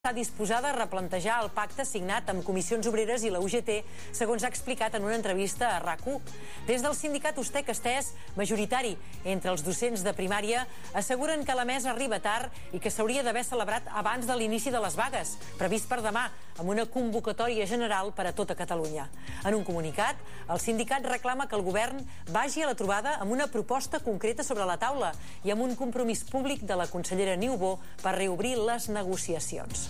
Està disposada a replantejar el pacte signat amb Comissions Obreres i la UGT, segons ha explicat en una entrevista a RAC1. Des del sindicat Ustec Estès, majoritari entre els docents de primària, asseguren que la mesa arriba tard i que s'hauria d'haver celebrat abans de l'inici de les vagues, previst per demà, amb una convocatòria general per a tota Catalunya. En un comunicat, el sindicat reclama que el govern vagi a la trobada amb una proposta concreta sobre la taula i amb un compromís públic de la consellera Niubó per reobrir les negociacions.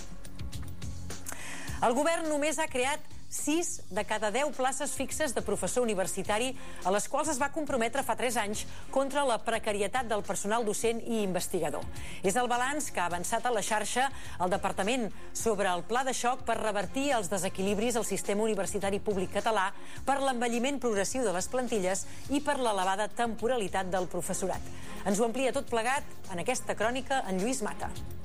El govern només ha creat 6 de cada 10 places fixes de professor universitari, a les quals es va comprometre fa 3 anys contra la precarietat del personal docent i investigador. És el balanç que ha avançat a la xarxa el Departament sobre el pla de xoc per revertir els desequilibris al sistema universitari públic català, per l'envelliment progressiu de les plantilles i per l'elevada temporalitat del professorat. Ens ho amplia tot plegat en aquesta crònica en Lluís Mata.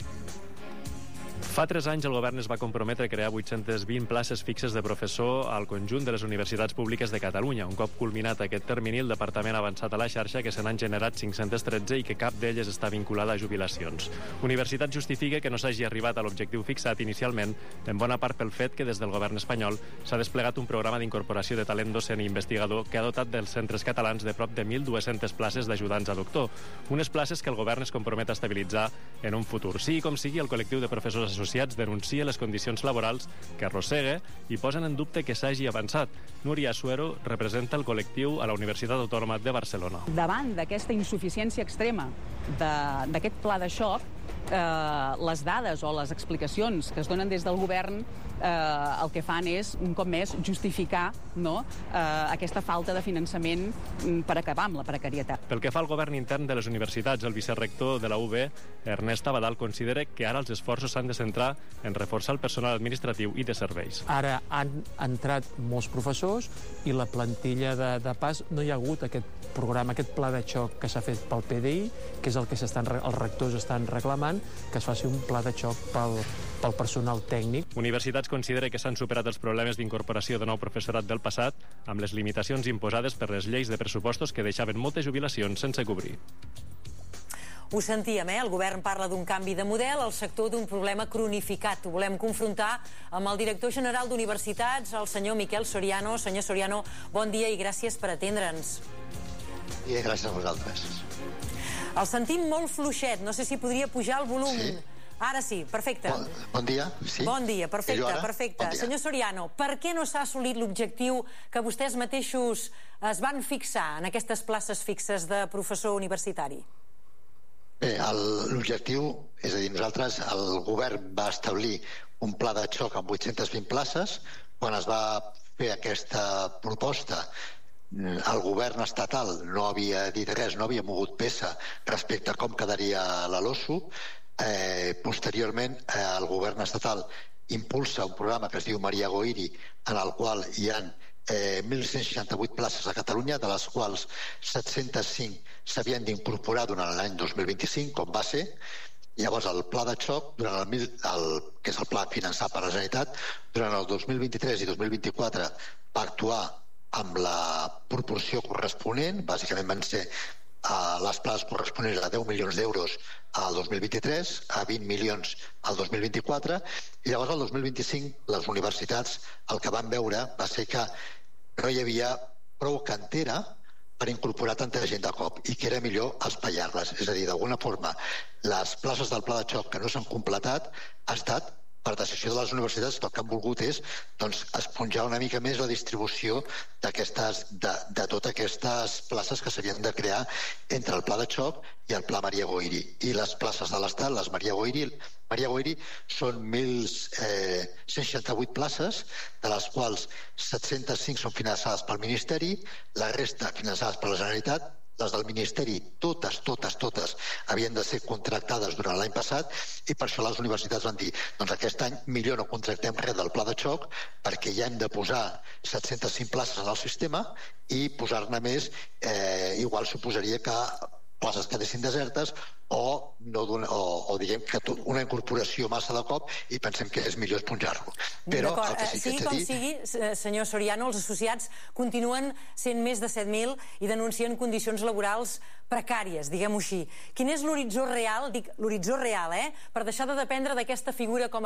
Fa 3 anys el govern es va comprometre a crear 820 places fixes de professor al conjunt de les universitats públiques de Catalunya. Un cop culminat aquest termini, el departament ha avançat a la xarxa que se n'han generat 513 i que cap d'elles està vinculada a jubilacions. Universitat justifica que no s'hagi arribat a l'objectiu fixat inicialment, en bona part pel fet que des del govern espanyol s'ha desplegat un programa d'incorporació de talent docent i investigador que ha dotat dels centres catalans de prop de 1.200 places d'ajudants a doctor. Unes places que el govern es compromet a estabilitzar en un futur. Sigui com sigui, el col·lectiu de professors associats denuncia les condicions laborals que arrossega i posen en dubte que s'hagi avançat. Núria Suero representa el col·lectiu a la Universitat Autònoma de Barcelona. Davant d'aquesta insuficiència extrema d'aquest pla de xoc, les dades o les explicacions que es donen des del govern el que fan és, un cop més, justificar aquesta falta de finançament per acabar amb la precarietat. Pel que fa al govern intern de les universitats, el vicerrector de la UB, Ernest Abadal, considera que ara els esforços s'han de centrar en reforçar el personal administratiu i de serveis. Ara han entrat molts professors i la plantilla de pas no hi ha hagut aquest programa, aquest pla de xoc que s'ha fet pel PDI, que és el que els rectors estan reclamant, que es faci un pla de xoc pel personal tècnic. Universitats considera que s'han superat els problemes d'incorporació de nou professorat del passat amb les limitacions imposades per les lleis de pressupostos que deixaven moltes jubilacions sense cobrir. Ho sentíem, El govern parla d'un canvi de model al sector d'un problema cronificat. Ho volem confrontar amb el director general d'Universitats, el senyor Miquel Soriano. Senyor Soriano, bon dia i gràcies per atendre'ns. I gràcies a vosaltres. El sentim molt fluixet, no sé si podria pujar el volum. Sí. Ara sí, perfecte. Bon dia. Sí. Bon dia, perfecte. Bon dia. Senyor Soriano, per què no s'ha assolit l'objectiu que vostès mateixos es van fixar en aquestes places fixes de professor universitari? Bé, l'objectiu, és a dir, nosaltres, el govern va establir un pla de xoc amb 820 places. Quan es va fer aquesta proposta, el govern estatal no havia dit res, no havia mogut peça respecte a com quedaria la LOSU. Posteriorment, el govern estatal impulsa un programa que es diu Maria Goiri, en el qual hi ha 1.168 places a Catalunya, de les quals 705 s'havien d'incorporar durant l'any 2025, com va ser. Llavors el pla de xoc, que és el pla finançat per la Generalitat, durant el 2023 i 2024 va actuar amb la proporció corresponent. Bàsicament van ser les places corresponents a 10 milions d'euros al 2023, a 20 milions al 2024, i llavors al 2025 les universitats el que van veure va ser que no hi havia prou cantera per incorporar tanta gent de cop i que era millor espaiar-les. És a dir, d'alguna forma, les places del pla de xoc que no s'han completat ha estat per decisió de les universitats. El que han volgut és esponjar una mica més la distribució de totes aquestes places que s'havien de crear entre el pla de xoc i el pla Maria Goiri. I les places de l'Estat, les Maria Goiri són 1.168 places, de les quals 705 són finançades pel Ministeri, la resta finançades per la Generalitat. Les del Ministeri, totes havien de ser contractades durant l'any passat, i per això les universitats van dir, doncs aquest any millor no contractem res del pla de xoc, perquè ja hem de posar 705 places en el sistema, i posar-ne més igual suposaria que places quedessin desertes o diguem que una incorporació massa de cop i pensem que és millor esponjar-lo. Però el que sí que sigui com sigui, senyor Soriano, els associats continuen sent més de 7.000 i denuncien condicions laborals precàries, diguem-ho així. Quin és l'horitzó real, dic l'horitzó real, per deixar de dependre d'aquesta figura com